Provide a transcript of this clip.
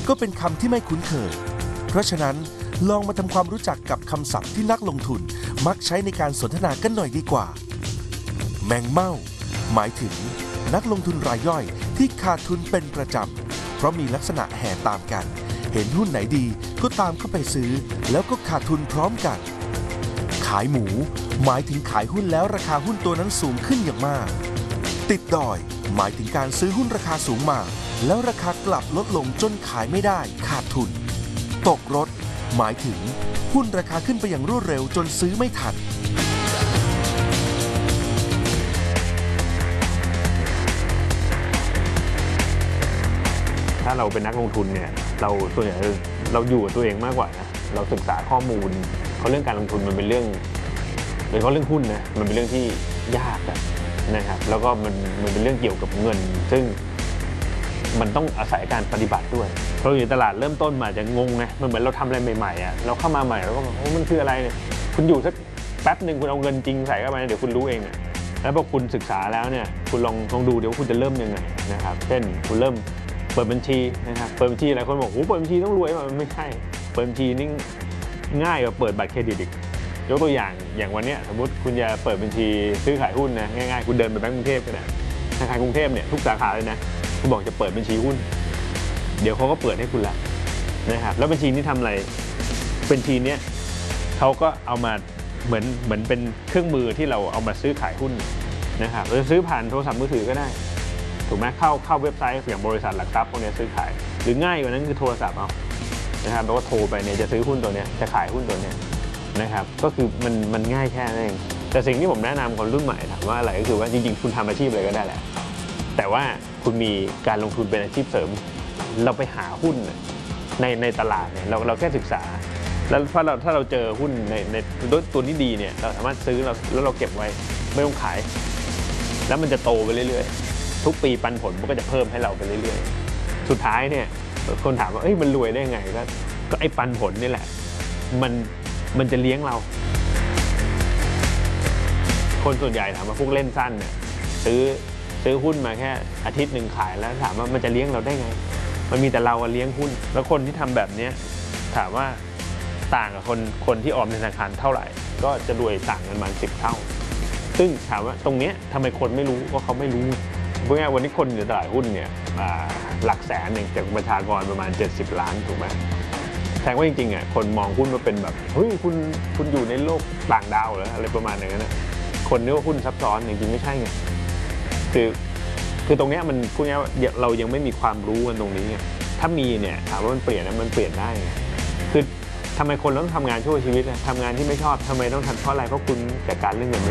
ก็เป็นคำที่ไม่คุ้นเคยเพราะฉะนั้นลองมาทำความรู้จักกับคำศัพท์ที่นักลงทุนมักใช้ในการสนทนากันหน่อยดีกว่าแมงเม่าหมายถึงนักลงทุนรายย่อยที่ขาดทุนเป็นประจำเพราะมีลักษณะแห่ตามกันเห็นหุ้นไหนดีก็ตามเข้าไปซื้อแล้วก็ขาดทุนพร้อมกันขายหมูหมายถึงขายหุ้นแล้วราคาหุ้นตัวนั้นสูงขึ้นอย่างมากติดดอยหมายถึงการซื้อหุ้นราคาสูงมาแล้วราคากลับลดลงจนขายไม่ได้ขาดทุนตกรถหมายถึงหุ้นราคาขึ้นไปอย่างรวดเร็วจนซื้อไม่ทันถ้าเราเป็นนักลงทุนเนี่ยเราส่วนใหญ่เราอยู่กับตัวเองมากกว่านะเราศึกษาข้อมูลเขาเรื่องการลงทุนมันเป็นเรื่องโดยเฉพาะเรื่องหุ้นนะมันเป็นเรื่องที่ยากนะครับแล้วก็มันเป็นเรื่องเกี่ยวกับเงินซึ่งมันต้องอาศัยการปฏิบัติด้วยเพราะอยู่ตลาดเริ่มต้นมาจะงงนะมันเหมือนเราทำอะไรใหม่ๆเราเข้ามาใหม่แล้วก็บอกมันคืออะไรเนี่ยคุณอยู่สักแป๊บหนึ่งคุณเอาเงินจริงใส่เข้าไปเดี๋ยวคุณรู้เองแล้วพอคุณศึกษาแล้วเนี่ยคุณลองดูเดี๋ยวคุณจะเริ่มยังไงนะครับเช่นคุณเริ่มเปิดบัญชีนะครับเปิดบัญชีหลายคนบอกโอ้เปิดบัญชีต้องรวยมันไม่ใช่เปิดบัญชีนี่ง่ายกว่าเปิดบัตรเครดิตอีกยกตัวอย่างวันนี้สมมติคุณจะเปิดบัญชีซื้อขายหุ้นนะง่ายๆคุณเดินไปแบงก์กรุงเทพก็ได้ธนาคารกรุงเทพเนี่ยทุกสาขาเลยนะคุณบอกจะเปิดบัญชีหุ้นเดี๋ยวเขาก็เปิดให้คุณละนะครับแล้วบัญชีนี้ทำอะไรบัญชีนี้เขาก็เอามาเหมือนเป็นเครื่องมือที่เราเอามาซื้อขายหุ้นนะครับเราจะซื้อผ่านโทรศัพท์มือถือก็ได้ถูกไหมเข้าเว็บไซต์อย่างบริษัทหลักทรัพย์พวกนี้ซื้อขายหรือง่ายกว่านั้นคือโทรศัพท์เอานะครับแล้วก็โทรไปเนี่ยจะซื้อหุ้นตัวนี้จะขายหุ้นตัวนี้นะครับก็คือมันง่ายแค่นั้นเองแต่สิ่งที่ผมแนะนำคนรุ่นใหม่ถามว่าอะไรก็คือว่าจริงๆคุณทำอาชีพอะไรก็ได้แหละแต่ว่าคุณมีการลงทุนเป็นอาชีพเสริมเราไปหาหุ้นในตลาดเนี่ยเราแค่ศึกษาแล้วถ้าเราเจอหุ้นในตัวนี้ดีเนี่ยเราสามารถซื้อแล้วเราเก็บไว้ไม่ต้องขายแล้วมันจะโตไปเรื่อยๆทุกปีปันผลมันก็จะเพิ่มให้เราไปเรื่อยๆสุดท้ายเนี่ยคนถามว่ามันรวยได้ไงก็ไอ้ปันผลนี่แหละมันจะเลี้ยงเราคนส่วนใหญ่ถามว่าพวกเล่นสั้นเนี่ยซื้อหุ้นมาแค่อาทิตย์หนึ่งขายแล้วถามว่ามันจะเลี้ยงเราได้ไงมันมีแต่เราเลี้ยงหุ้นแล้วคนที่ทำแบบนี้ถามว่าต่างกับคนที่ออมในธนาคารเท่าไหร่ก็จะรวยต่างกันประมาณ10 เท่าซึ่งถามว่าตรงนี้ทำไมคนไม่รู้ก็เขาไม่รู้เพราะงั้นวันนี้คนในตลาดหุ้นเนี่ยหลักแสนเองจากประชากรประมาณ70 ล้านถูกไหมแสดงว่าจริงๆคนมองหุ้นมาเป็นแบบเฮ้ยคุณอยู่ในโลกต่างดาวเหรออะไรประมาณอย่างนั้นคนนึกว่าหุ้นซับซ้อนจริงๆไม่ใช่ไงคือตรงนี้มันพูดง่ายว่าเรายังไม่มีความรู้กันตรงนี้ไงถ้ามีเนี่ยถามว่ามันเปลี่ยนนะมันเปลี่ยนได้ไงคือทำไมคนต้องทำงานชั่วชีวิตทำงานที่ไม่ชอบทำไมต้องทำเพราะอะไรเพราะคุณจัดการเรื่องเงิน